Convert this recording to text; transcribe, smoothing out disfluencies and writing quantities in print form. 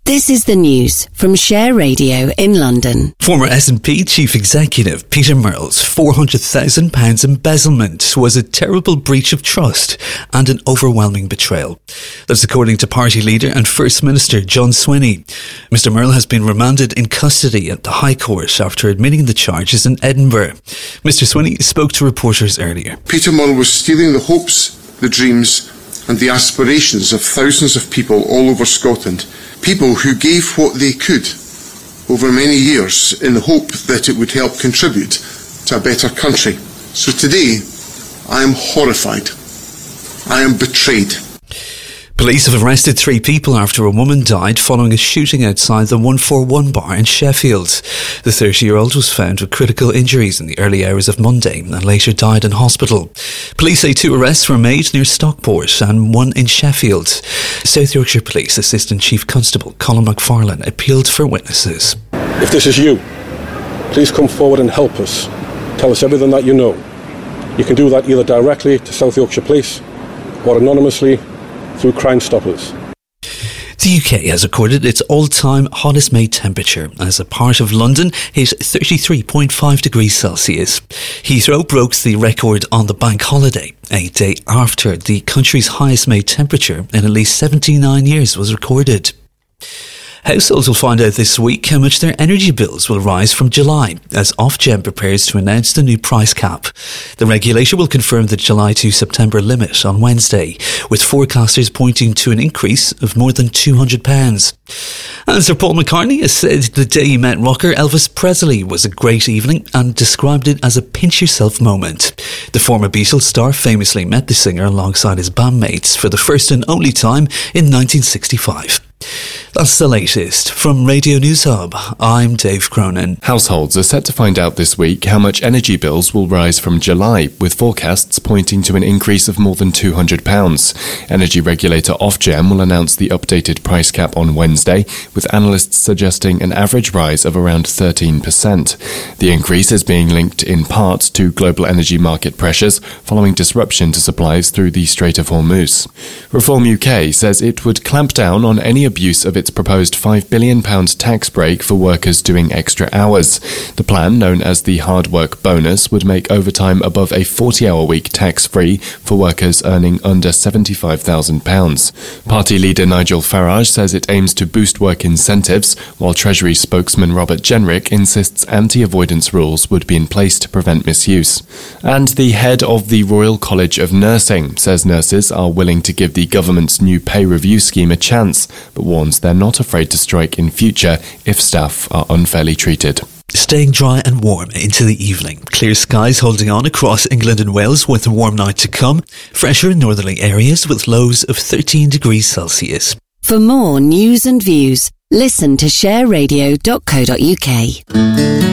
This is the news from Share Radio in London. Former S&P Chief Executive Peter Murrell's £400,000 embezzlement was a terrible breach of trust and an overwhelming betrayal. That's according to party leader and First Minister John Swinney. Mr Murrell has been remanded in custody at the High Court after admitting the charges in Edinburgh. Mr Swinney spoke to reporters earlier. Peter Murrell was stealing the hopes, the dreams and the aspirations of thousands of people all over Scotland. People who gave what they could over many years in the hope that it would help contribute to a better country. So today, I am horrified. I am betrayed. Police have arrested 3 people after a woman died following a shooting outside the 141 bar in Sheffield. The 30-year-old was found with critical injuries in the early hours of Monday and later died in hospital. Police say 2 arrests were made near Stockport and 1 in Sheffield. South Yorkshire Police Assistant Chief Constable Colin McFarlane appealed for witnesses. If this is you, please come forward and help us. Tell us everything that you know. You can do that either directly to South Yorkshire Police or anonymously through Crime Stoppers. The UK has recorded its all-time hottest May temperature as a part of London hit 33.5 degrees Celsius. Heathrow broke the record on the bank holiday, a day after the country's highest May temperature in at least 79 years was recorded. Households will find out this week how much their energy bills will rise from July, as Ofgem prepares to announce the new price cap. The regulator will confirm the July to September limit on Wednesday, with forecasters pointing to an increase of more than £200. And Sir Paul McCartney has said the day he met rocker Elvis Presley was a great evening and described it as a pinch-yourself moment. The former Beatles star famously met the singer alongside his bandmates for the first and only time in 1965. That's the latest. From Radio News Hub, I'm Dave Cronin. Households are set to find out this week how much energy bills will rise from July, with forecasts pointing to an increase of more than £200. Energy regulator Ofgem will announce the updated price cap on Wednesday, with analysts suggesting an average rise of around 13%. The increase is being linked in part to global energy market pressures following disruption to supplies through the Strait of Hormuz. Reform UK says it would clamp down on any abuse of its proposed £5 billion tax break for workers doing extra hours. The plan, known as the Hard Work Bonus, would make overtime above a 40-hour week tax-free for workers earning under £75,000. Party leader Nigel Farage says it aims to boost work incentives, while Treasury spokesman Robert Jenrick insists anti-avoidance rules would be in place to prevent misuse. And the head of the Royal College of Nursing says nurses are willing to give the government's new pay review scheme a chance, but warns they're not afraid to strike in future if staff are unfairly treated. Staying dry and warm into the evening. Clear skies holding on across England and Wales with a warm night to come. Fresher in northerly areas with lows of 13 degrees Celsius. For more news and views, listen to shareradio.co.uk.